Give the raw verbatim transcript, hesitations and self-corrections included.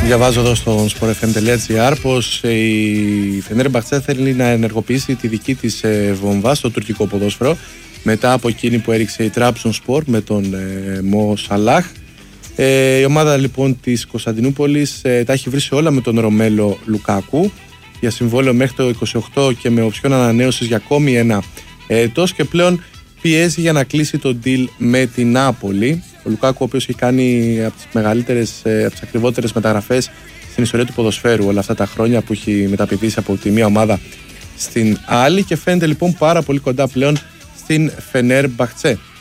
Διαβάζω εδώ στο sport f m dot g r πως η Φενέρμπαχτσε θέλει να ενεργοποιήσει τη δική της βόμβα στο τουρκικό ποδόσφαιρο μετά από εκείνη που έριξε η Trabzonspor με τον ε, Μο Σαλάχ. Ε, η ομάδα λοιπόν της Κωνσταντινούπολης ε, τα έχει βρει σε όλα με τον Ρωμέλο Λουκάκου για συμβόλαιο μέχρι το είκοσι οκτώ και με οψιόν ανανέωσης για ακόμη ένα έτος και πλέον πιέζει για να κλείσει το deal με την Νάπολη. Ο Λουκάκου, ο οποίος έχει κάνει από τις μεγαλύτερες, από τις ακριβότερες μεταγραφές στην ιστορία του ποδοσφαίρου όλα αυτά τα χρόνια που έχει μεταπηδήσει από τη μία ομάδα στην άλλη και φαίνεται λοιπόν πάρα πολύ κοντά πλέον στην Φενέρμπαχτσε.